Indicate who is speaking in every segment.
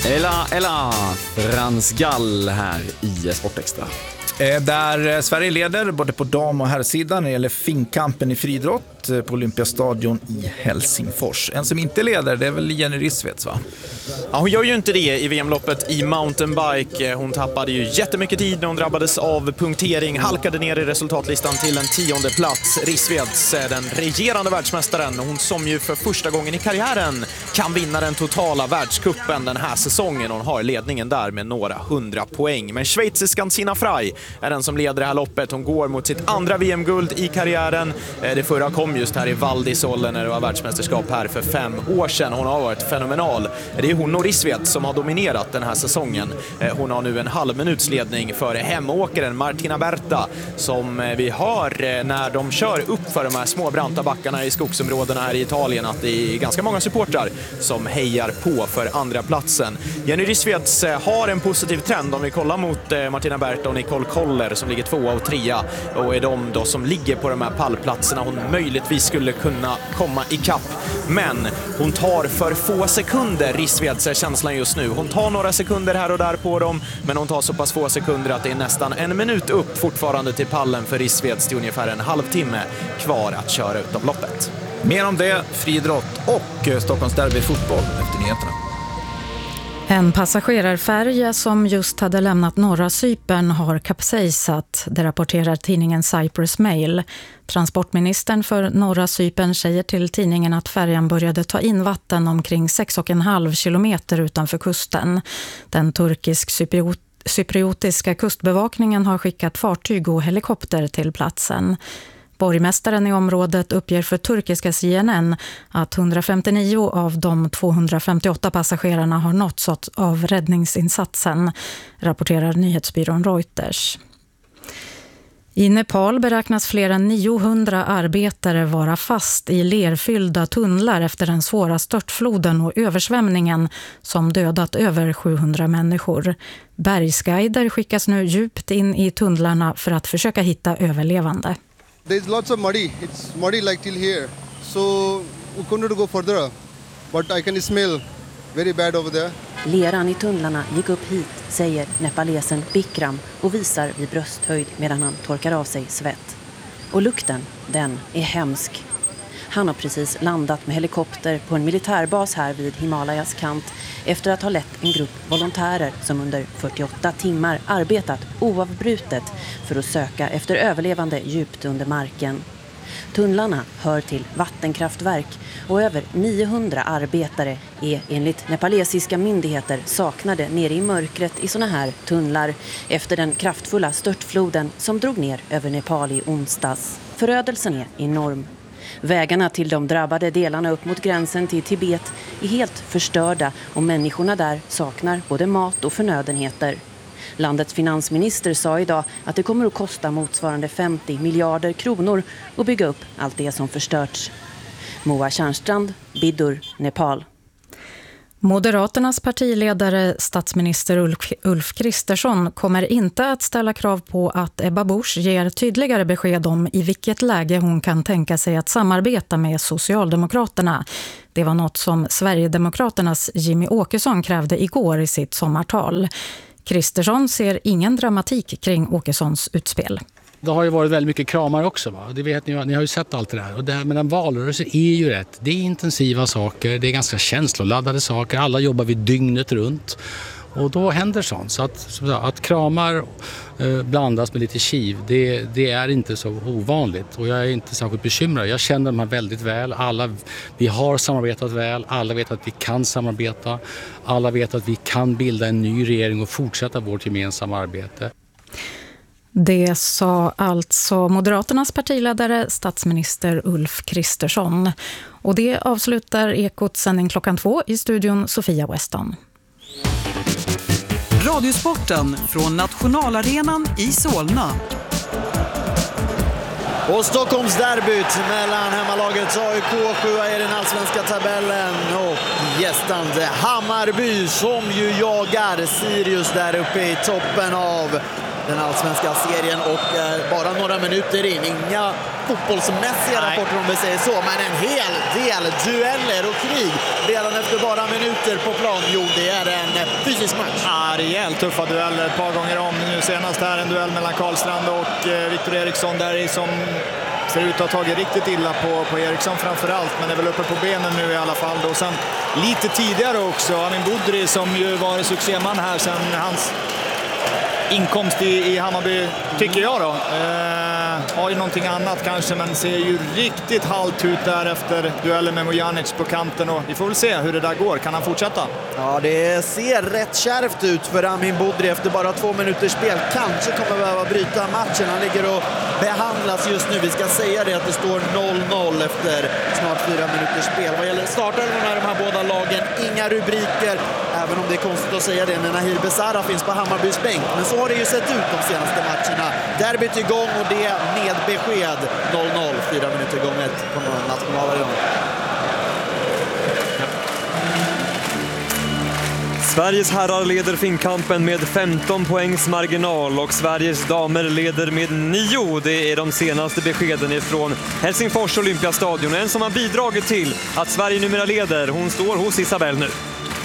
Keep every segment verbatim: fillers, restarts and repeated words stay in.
Speaker 1: Ella, Ella, Frans Gall här i Sportextra.
Speaker 2: Där Sverige leder både på dam- och herrsidan när det gäller finkampen i friidrott på Olympiastadion i Helsingfors. En som inte leder, det är väl Jenny Rissveds, va?
Speaker 3: Ja, hon gör ju inte det i V M-loppet i mountainbike. Hon tappade ju jättemycket tid när hon drabbades av punktering, halkade ner i resultatlistan till en tionde plats. Rissveds är den regerande världsmästaren, hon som ju för första gången i karriären kan vinna den totala världscupen den här säsongen. Hon har ledningen där med några hundra poäng. Men schweiziskan Sina Frey är den som leder det här loppet. Hon går mot sitt andra V M-guld i karriären. Det förra kom just här i Val di Sole när det var världsmästerskap här för fem år sedan. Hon har varit fenomenal. Det är hon och Rissveds som har dominerat den här säsongen. Hon har nu en halv minuts ledning före hemåkaren Martina Berta som vi hör när de kör upp för de här små branta backarna i skogsområdena här i Italien att det är ganska många supportrar som hejar på för andra platsen. Jenny Rissveds har en positiv trend om vi kollar mot Martina Berta och Nicole Koller som ligger tvåa och trea och är de då som ligger på de här pallplatserna hon möjligtvis skulle kunna komma i kapp. Men hon tar för få sekunder, Rissveds är känslan just nu. Hon tar några sekunder här och där på dem, men hon tar så pass få sekunder att det är nästan en minut upp fortfarande till pallen för Rissveds till ungefär en halvtimme kvar att köra ut av loppet.
Speaker 2: Mer om det, friidrott och Stockholms derby fotboll efter nyheterna.
Speaker 4: En passagerarfärja som just hade lämnat norra Cypern har kapsejsat, det rapporterar tidningen Cyprus Mail. Transportministern för norra Cypern säger till tidningen att färjan började ta in vatten omkring sex och en halv kilometer utanför kusten. Den turkisk-cypriot cypriotiska kustbevakningen har skickat fartyg och helikopter till platsen. Borgmästaren i området uppger för turkiska C N N att hundrafemtionio av de tvåhundrafemtioåtta passagerarna har nåtts av räddningsinsatsen, rapporterar nyhetsbyrån Reuters. I Nepal beräknas fler än niohundra arbetare vara fast i lerfyllda tunnlar efter den svåra störtfloden och översvämningen som dödat över sjuhundra människor. Bergsguider skickas nu djupt in i tunnlarna för att försöka hitta överlevande.
Speaker 5: There's lots of muddy. It's muddy like till here. So we couldn't go further. But I can smell very bad over there.
Speaker 6: Leran i tunnlarna gick upp hit, säger nepalesen Bikram och visar vid brösthöjd medan han torkar av sig svett. Och lukten, den är hemsk. Han har precis landat med helikopter på en militärbas här vid Himalayas kant efter att ha lett en grupp volontärer som under fyrtioåtta timmar arbetat oavbrutet för att söka efter överlevande djupt under marken. Tunnlarna hör till vattenkraftverk och över niohundra arbetare är enligt nepalesiska myndigheter saknade nere i mörkret i såna här tunnlar efter den kraftfulla störtfloden som drog ner över Nepal i onsdags. Förödelsen är enorm. Vägarna till de drabbade delarna upp mot gränsen till Tibet är helt förstörda och människorna där saknar både mat och förnödenheter. Landets finansminister sa idag att det kommer att kosta motsvarande femtio miljarder kronor att bygga upp allt det som förstörts. Moa Tjärnstrand, Bidur, Nepal.
Speaker 4: Moderaternas partiledare statsminister Ulf, Ulf Kristersson kommer inte att ställa krav på att Ebba Busch ger tydligare besked om i vilket läge hon kan tänka sig att samarbeta med Socialdemokraterna. Det var något som Sverigedemokraternas Jimmy Åkesson krävde igår i sitt sommartal. Kristersson ser ingen dramatik kring Åkessons utspel.
Speaker 7: Det har ju varit väldigt mycket kramar också, va? Det vet ni, ni har ju sett allt det där. Och det här med en valrörelse är ju rätt. Det är intensiva saker, det är ganska känsloladdade saker. Alla jobbar vid dygnet runt. Och då händer sånt. Så att, så att kramar eh, blandas med lite kiv, det, det är inte så ovanligt. Och jag är inte särskilt bekymrad. Jag känner dem här väldigt väl. Alla, vi har samarbetat väl. Alla vet att vi kan samarbeta. Alla vet att vi kan bilda en ny regering och fortsätta vårt gemensamma arbete.
Speaker 4: Det sa alltså Moderaternas partiledare statsminister Ulf Kristersson. Och det avslutar Ekot sändning klockan två i studion Sofia Weston.
Speaker 8: Radiosporten från Nationalarenan i Solna.
Speaker 9: Och Stockholms derbyt mellan hemmalagets A I K sjua i den allsvenska tabellen och gästande Hammarby som ju jagar Sirius där uppe i toppen av den allsvenska serien och eh, bara några minuter in. Inga fotbollsmässiga
Speaker 3: Nej.
Speaker 9: rapporter om vi säger så, men en hel del dueller och krig redan efter bara minuter på plan. Jo, det är en fysisk match.
Speaker 10: Ja, rejält tuffa dueller ett par gånger om. Nu senast här en duell mellan Karlstrand och eh, Viktor Eriksson där som ser ut att ha tagit riktigt illa på, på Eriksson framförallt, men är väl uppe på benen nu i alla fall. Och sen lite tidigare också, Amin Budri som ju var succéman här sen hans inkomst i, i Hammarby, tycker jag då. Eh, har ju någonting annat kanske, men ser ju riktigt halt ut där efter duellen med Mojanic på kanten. Och vi får väl se hur det där går. Kan han fortsätta?
Speaker 9: Ja, det ser rätt kärvt ut för Amin Budri efter bara två minuters spel. Kanske kommer behöva bryta matchen. Han ligger och behandlas just nu. Vi ska säga det att det står noll noll efter snart fyra minuters spel. Vad gäller startelvorna är de här båda lagen inga rubriker, även om det är konstigt att säga det när Nahir Besara finns på Hammarbys bänk. Men så har det ju sett ut de senaste matcherna. Derbyt igång och det med besked noll noll, fyra minuter gånget på nationalarenan.
Speaker 11: Sveriges herrar leder Finnkampen med femton poängs marginal och Sveriges damer leder med nio. Det är de senaste beskeden ifrån Helsingfors Olympiastadion. En som har bidragit till att Sverige numera leder, hon står hos Isabelle nu.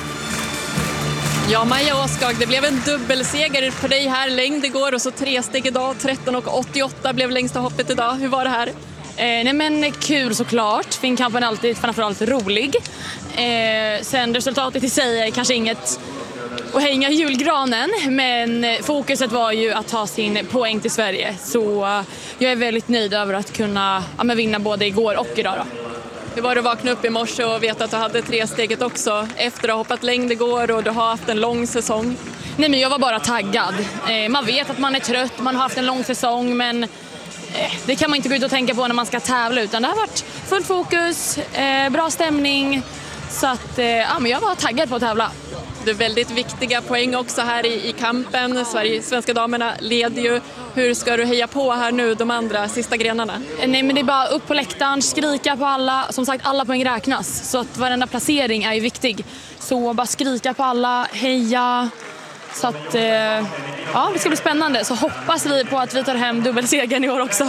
Speaker 12: Ja, Maja Åskag, det blev en dubbelseger för dig här. Längd igår och så tre steg idag. tretton och åttioåtta blev längsta hoppet idag. Hur var det här? Eh, nej men kul såklart. Finnkampen är alltid framförallt rolig. Eh, sen resultatet i sig är kanske inget att hänga i julgranen. Men fokuset var ju att ta sin poäng till Sverige. Så uh, jag är väldigt nöjd över att kunna ja, men vinna både igår och idag då. Det var att vakna upp i morse och veta att du hade tre steget också efter att ha hoppat längd igår och du har haft en lång säsong. Nej, men jag var bara taggad. Eh, man vet att man är trött, man har haft en lång säsong, men eh, det kan man inte gå ut och tänka på när man ska tävla, utan det har varit fullt fokus, eh, bra stämning. Så att, eh, ja, men jag var taggad på att tävla. Det är väldigt viktiga poäng också här i, i kampen. Sverige, svenska damerna leder ju. Hur ska du heja på här nu de andra sista grenarna? Nej, men det är bara upp på läktaren, skrika på alla. Som sagt, alla poäng räknas. Så att varenda placering är ju viktig. Så bara skrika på alla, heja. Så att, eh, ja, det ska bli spännande. Så hoppas vi på att vi tar hem dubbelsegern i år också.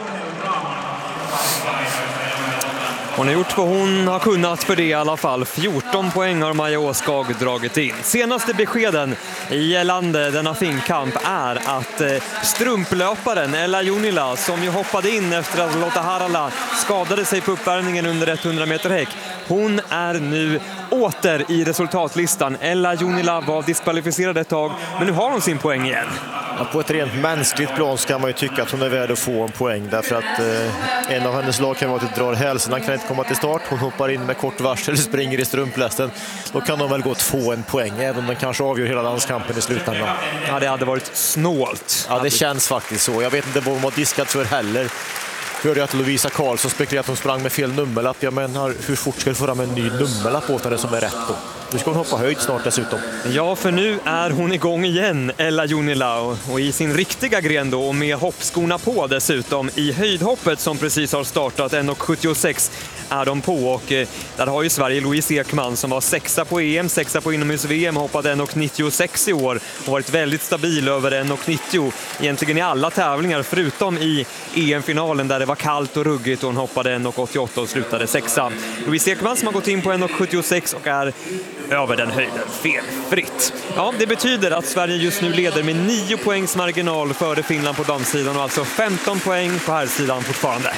Speaker 11: Hon har gjort vad hon har kunnat för det i alla fall. fjorton poäng har Maja Åskag dragit in. Senaste beskeden i landet denna Finnkamp är att strumplöparen Ella Junila, som ju hoppade in efter att Lotta Harala skadade sig på uppvärmningen under hundra meter häck, hon är nu åter i resultatlistan. Ella Junila var diskvalificerad ett tag, men nu har hon sin poäng igen.
Speaker 13: Ja, på ett rent mänskligt plan ska man ju tycka att hon är värd att få en poäng, därför att eh, en av hennes lag kan vara att drar hälsen, han kan inte komma till start, hon hoppar in med kort varsel eller springer i strumplästen, då kan de väl gå att få en poäng, även om de kanske avgör hela landskampen i slutändan.
Speaker 11: Ja, det hade varit snålt.
Speaker 13: Ja, det känns faktiskt så. Jag vet inte vad hon var diskat för heller. Hörde jag att Lovisa Karlsson spekulerade att hon sprang med fel nummerlapp. Jag menar, hur fort ska du få fram en ny nummerlapp åt det som är rätt då? Nu ska hon hoppa höjd snart dessutom.
Speaker 11: Ja, för nu är hon igång igen, Ella Junila, och, och i sin riktiga gren då, och med hoppskorna på dessutom. I höjdhoppet som precis har startat, en sjuttiosex är de på, och eh, där har ju Sverige Louise Ekman som var sexa på E M, sexa på inomhus-V M, hoppat en nittiosex i år och varit väldigt stabil över en nittio egentligen i alla tävlingar förutom i E M-finalen där det var kallt och ruggigt och hon hoppade en åttioåtta och slutade sexa. Louise Ekman som har gått in på en sjuttiosex och är över den höjden felfritt. Ja, det betyder att Sverige just nu leder med nio poängs marginal före Finland på damsidan och alltså femton poäng på herrsidan fortfarande.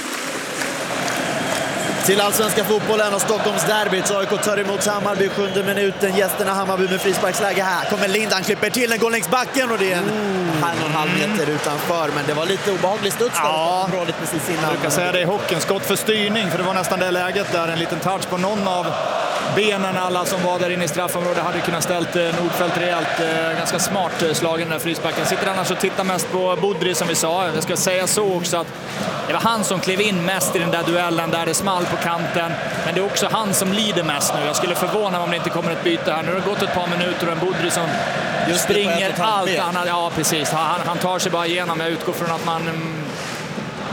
Speaker 9: Till allsvenska fotbollen och Stockholms derbyt. A I K tar emot Hammarby, sjunde minuten. Gästerna Hammarby med frisparksläge här. Kommer Lindan, klipper till, den går längs backen och det är en mm. halv och en halv meter utanför. Men det var lite obehaglig studs där.
Speaker 10: Ja,
Speaker 9: precis innan.
Speaker 10: Jag brukar säga det i hockeyn, skott för styrning, för det var nästan det läget där. En liten touch på någon av benen. Alla som var där inne i straffområdet hade kunnat ställt Nordfeldt rejält. Ganska smart slag i den där frisparken. Sitter annars och tittar mest på Budri som vi sa. Jag ska säga så också att det var han som klev in mest i den där duellen där det small på kanten. Men det är också han som lider mest nu. Jag skulle förvåna mig om det inte kommer ett byte här. Nu har det gått ett par minuter och en Budri som just springer allt. Han, ja, precis. Han, han tar sig bara igenom. Jag utgår från att man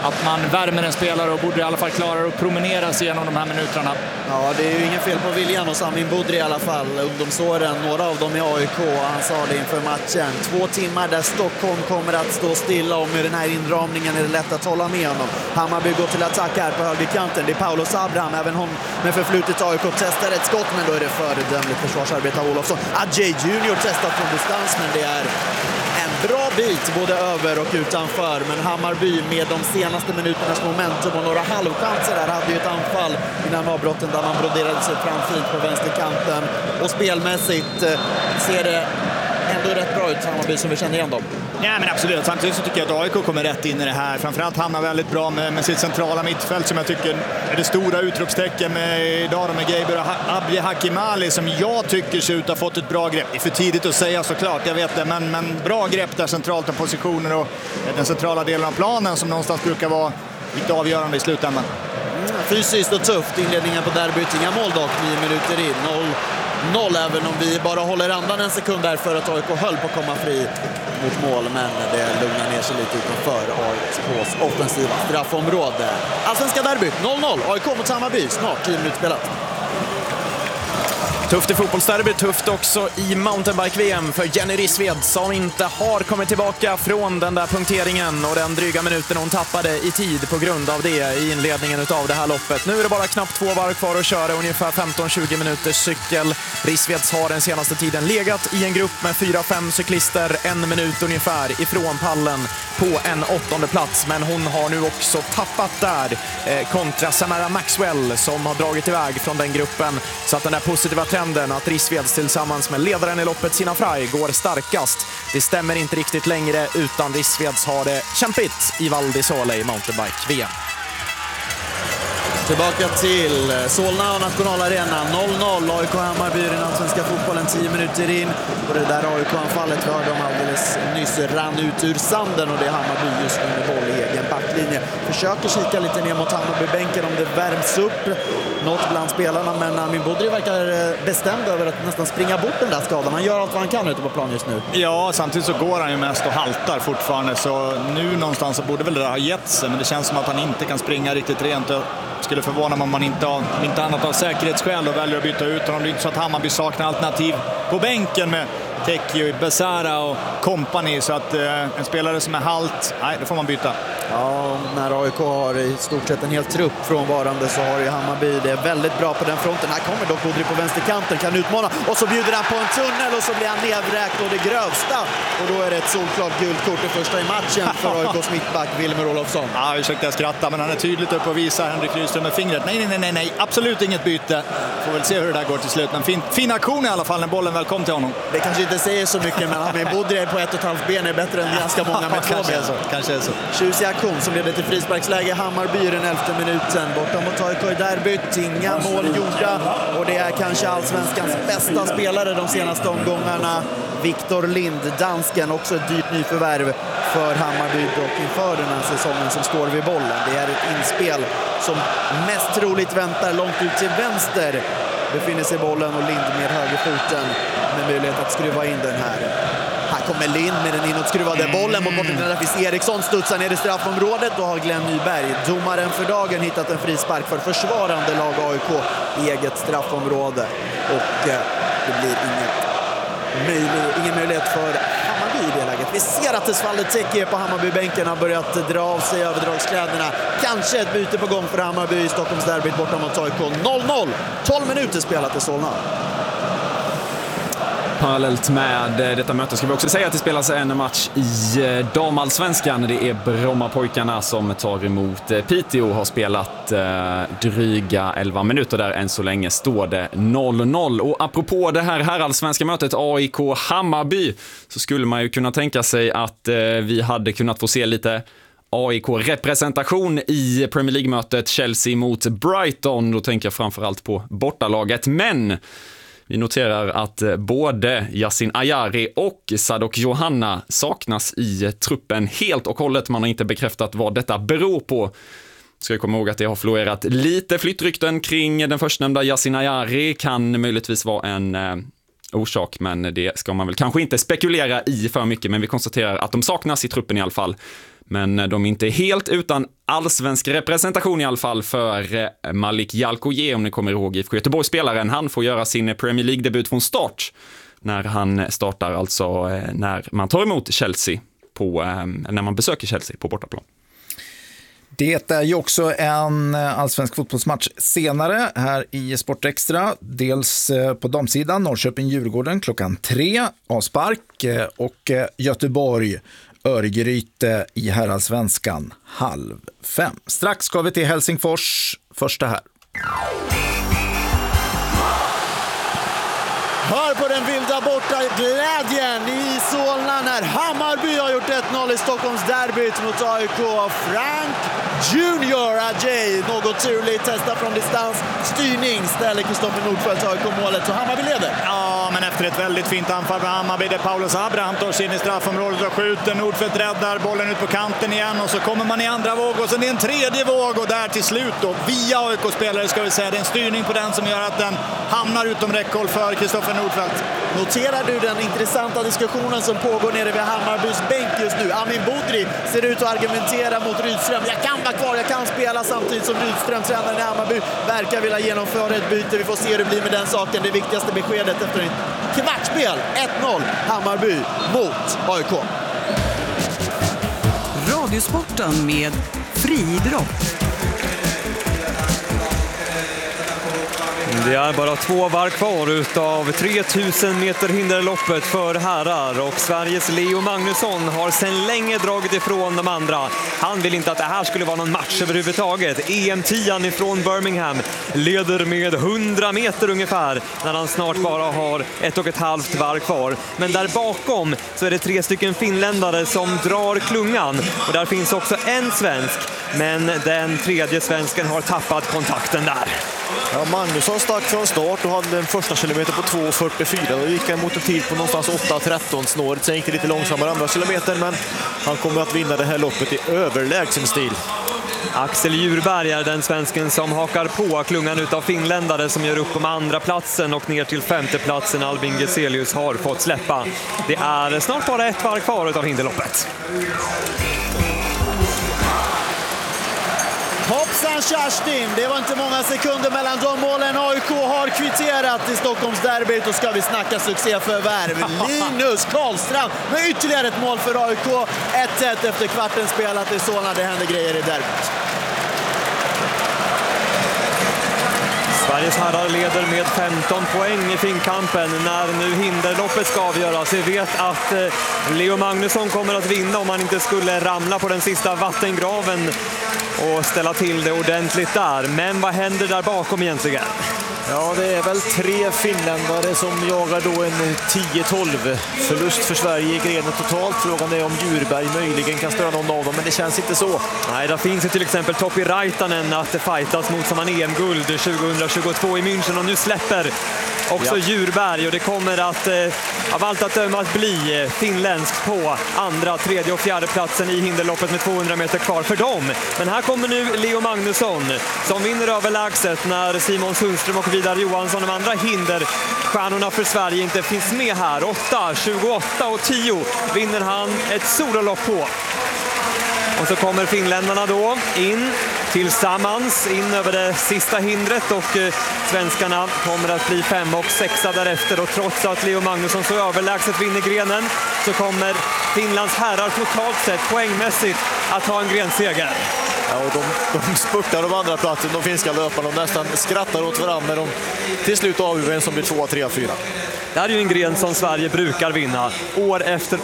Speaker 10: att man värmer en spelare och borde i alla fall klara att promenera sig igenom de här minuterna.
Speaker 9: Ja, det är ju ingen fel på viljan hos Amin Budri i alla fall. Ungdomsåren, några av dem i A I K, han sa det inför matchen. Två timmar där Stockholm kommer att stå stilla, och med den här inramningen är det lätt att hålla med honom. Hammarby går till attack här på högerkanten. Det är Paulus Abraham, även hon med förflutet A I K testar ett skott, men då är det föredömligt försvarsarbete av Olofsson. Adjei Junior testar från distans, men det är en bra bit både över och utanför. Men Hammarby med de senaste minuternas momentum och några halvchanser där hade ju ett anfall innan avbrotten där man broderade sig fram fint på vänsterkanten. Och spelmässigt eh, ser det ändå rätt bra ut, Hammarby, som vi känner igen dem.
Speaker 10: Ja, men absolut. Samtidigt så tycker jag att A I K kommer rätt in i det här. Framförallt hamnar väldigt bra med, med sitt centrala mittfält, som jag tycker är det stora utropstecken med idag med Geiber och Abdi Hakimali, som jag tycker ser ut att ha fått ett bra grepp. Det är för tidigt att säga såklart, jag vet det, men, men bra grepp där centralt om positioner och den centrala delen av planen som någonstans brukar vara lite avgörande i slutändan.
Speaker 9: Mm, fysiskt och tufft inledningen på derbyt. Inga mål dock, nio minuter in. Noll, noll även om vi bara håller andan en sekund där för att A I K höll på att komma fri mot mål, men det lugnar ner sig lite utanför A I K:s offensiva straffområde. Allsvenska derbyt noll noll, A I K mot Hammarby, snart tio minuter spelat.
Speaker 3: Tufft i fotbollsderby, tufft också i mountainbike-V M för Jenny Rissved, som inte har kommit tillbaka från den där punkteringen och den dryga minuten hon tappade i tid på grund av det i inledningen av det här loppet. Nu är det bara knappt två varv kvar att köra, ungefär femton till tjugo minuters cykel. Rissveds har den senaste tiden legat i en grupp med fyra fem cyklister, en minut ungefär ifrån pallen på en åttonde plats, men hon har nu också tappat där eh, kontra Samara Maxwell som har dragit iväg från den gruppen, så att den där positiva trenden att Rissveds tillsammans med ledaren i loppet Sina Frey går starkast, det stämmer inte riktigt längre, utan Rissveds har det kämpigt i Val di Sole i mountainbike-V M.
Speaker 9: Tillbaka till Solna och Nationalarena, noll noll, A I K Hammarby i den allsvenska fotbollen, tio minuter in. Och det där A I K-anfallet vi hörde om alldeles nyss rann ut ur sanden, och det är Hammarby just nu med boll i egen backlinje. Försöker kika lite ner mot Hammarby-bänken om det värms upp något bland spelarna, men Amin Budri verkar bestämd över att nästan springa bort den där skadan. Han gör allt vad han kan ute på plan just nu.
Speaker 10: Ja, samtidigt så går han ju mest och haltar fortfarande, så nu någonstans så borde väl det där ha gett sig, men det känns som att han inte kan springa riktigt rent. Skulle förvåna mig om man inte har inte annat av säkerhetsskäl och väljer att byta ut honom. Det är inte så att Hammarby saknar alternativ på bänken med Tekio, Besara och kompani, så att eh, en spelare som är halt, nej, då får man byta.
Speaker 9: Ja, när A I K har i stort sett en hel trupp frånvarande, så har ju Hammarby det är väldigt bra på den fronten. Här kommer dock Budri på vänsterkanten, kan utmana, och så bjuder han på en tunnel och så blir han nedvräkt och det grövsta. Och då är det ett solklart gult kort i första i matchen för A I K:s mittback Wilmer Olofsson.
Speaker 10: Ja, jag försökte skratta, men han är tydligt upp och visar Henrik Rydström med fingret. Nej, nej, nej, nej, nej, absolut inget byte. Får väl se hur det där går till slut, men fin, fin aktion i alla fall när bollen väl kom till honom.
Speaker 9: Det kanske inte säger så mycket, men Amin Budri på ett och ett halvt ben är bättre än ganska många med två ben.
Speaker 10: Kanske är så.
Speaker 9: Tjusig aktion som leder till frisparksläge. Hammarby i den elfte minuten. Borta mot A I K i derbyt. Inga mål gjorda. Och det är kanske allsvenskans bästa spelare de senaste omgångarna. Viktor Lind, dansken, också ett dyrt nyförvärv för Hammarby och inför den här säsongen som står vid bollen. Det är ett inspel som mest troligt väntar långt ut till vänster. Befinner sig bollen och Lind med högerfoten med möjlighet att skruva in den här. Här kommer Lind med den inåtskruvade bollen mot borten. Där finns Eriksson, studsar ner i straffområdet. Då har Glenn Nyberg, domaren för dagen, hittat en frispark för försvarande lag A I K i eget straffområde. Och eh, det blir inget möjlig, ingen möjlighet för Hammarby i det läget. Vi ser att Tesvalde Teki på Hammarbybänken har börjat dra av sig överdragskläderna. Kanske ett byte på gång för Hammarby i Stockholmsderbyt borta mot A I K. noll noll, tolv minuter spelat i Solna.
Speaker 1: Parallellt med detta möte ska vi också säga att det spelas en match i damallsvenskan. Det är Brommapojkarna som tar emot Piteå, har spelat dryga elva minuter där. Än så länge står det noll noll. Och apropå det här herrallsvenska mötet A I K Hammarby, så skulle man ju kunna tänka sig att vi hade kunnat få se lite A I K-representation i Premier League-mötet Chelsea mot Brighton. Då tänker jag framförallt på bortalaget, men vi noterar att både Yasin Ayari och Sadok Johanna saknas i truppen helt och hållet. Man har inte bekräftat vad detta beror på. Ska jag komma ihåg att det har florerat lite flyttrykten kring den förstnämnda Yasin Ayari. Kan möjligtvis vara en orsak, men det ska man väl kanske inte spekulera i för mycket, men vi konstaterar att de saknas i truppen i alla fall. Men de är inte helt utan allsvensk representation i alla fall för Malik Jalkoje, om ni kommer ihåg I F K Göteborg-spelaren. Han får göra sin Premier League-debut från start när han startar, alltså när man tar emot Chelsea på, när man besöker Chelsea på bortaplan.
Speaker 2: Det är ju också en allsvensk fotbollsmatch senare här i Sportextra. Dels på damsidan Norrköping-Djurgården klockan tre, avspark, och Göteborg Örgryte i herrallsvenskan halv fem. Strax ska vi till Helsingfors, första här.
Speaker 9: Hör på den vilda borta glädjen i Solna när Hammarby har gjort ett noll i Stockholms derbyt mot A I K. Frank Junior Ajay, något turligt, testar från distans, styrning, ställer Kristoffer Nordfeldt A I K-målet, så Hammarby leder.
Speaker 10: Ja, men efter ett väldigt fint anfall för Hammarby där Paulus Abraham tar sig in i straffområdet och skjuter. Nordfeldt räddar bollen ut på kanten igen och så kommer man i andra våg och sen är en tredje våg och där till slut då via A I K-spelare ska vi säga, det är en styrning på den som gör att den hamnar utom räckhåll för Kristoffer Nordfeldt.
Speaker 9: Noterar du den intressanta diskussionen som pågår nere vid Hammarbys bänk just nu? Amin Budri ser ut att argumentera mot Rydström. Jag kan vara kvar, jag kan spela, samtidigt som Rydström, tränaren i Hammarby, verkar vilja genomföra ett byte. Vi får se hur det blir med den saken. Det viktigaste beskedet efter ett kvartsspel. ett noll Hammarby mot A I K.
Speaker 8: Radiosporten med friidrott.
Speaker 11: Det är bara två varv kvar utav tre tusen meter hinderloppet för herrar och Sveriges Leo Magnusson har sedan länge dragit ifrån de andra. Han vill inte att det här skulle vara någon match överhuvudtaget. E M-tian ifrån Birmingham leder med hundra meter ungefär när han snart bara har ett och ett halvt varv kvar. Men där bakom så är det tre stycken finländare som drar klungan och där finns också en svensk, men den tredje svensken har tappat kontakten där.
Speaker 13: Ja, Magnusson stack från start och hade den första kilometer på två fyrtiofyra. Då gick han mot en tid på någonstans åtta tretton snåret. Sen gick det lite långsammare andra kilometer, men han kommer att vinna det här loppet i överlägsen stil.
Speaker 11: Axel Djurberg är den svensken som hakar på klungan utav finländare som gör upp om andra platsen och ner till femte platsen. Albin Geselius har fått släppa. Det är snart bara ett varv kvar utav hinderloppet.
Speaker 9: Hoppsan Kerstin, det var inte många sekunder mellan de målen. A I K har kvitterat i Stockholms derbyt och ska vi snacka succéförvärv. Linus Karlstrand med ytterligare ett mål för A I K. ett ett efter kvarten spelat i Solna. Det händer grejer i derbyt.
Speaker 11: Sveriges herrar leder med femton poäng i finkampen när nu hinderloppet ska avgöras. Vi vet att Leo Magnusson kommer att vinna om han inte skulle ramla på den sista vattengraven och ställa till det ordentligt där. Men vad händer där bakom egentligen?
Speaker 13: Ja, det är väl tre finländare som jagar då en tio tolv förlust för Sverige i grenen totalt. Frågan är om Djurberg möjligen kan störa någon av dem, men det känns inte så.
Speaker 11: Nej, där finns ju till exempel Topi Raitanen att fightas mot som han E M-guld tjugohundratjugotvå i München och nu släpper också ja. Djurberg och det kommer att eh, av allt att döma att bli eh, finländskt på andra, tredje och fjärde platsen i hinderloppet med tvåhundra meter kvar för dem. Men här kommer nu Leo Magnusson som vinner överlägset när Simon Sundström och Vidar Johansson, de andra hinderstjärnorna för Sverige, inte finns med här. åtta, tjugoåtta och tio vinner han ett sololopp på. Och så kommer finländarna då in tillsammans in över det sista hindret och eh, svenskarna kommer att bli fem och sexa därefter och trots att Leo Magnusson så överlägset vinner grenen så kommer Finlands herrar totalt sett poängmässigt att ha en grenseger.
Speaker 13: Ja, och de, de spurtar de andra platsen, de finska löparna, de nästan skrattar åt varandra när de till slut avgör en som blir två, tre, fyra.
Speaker 11: Det här är ju en gren som Sverige brukar vinna år efter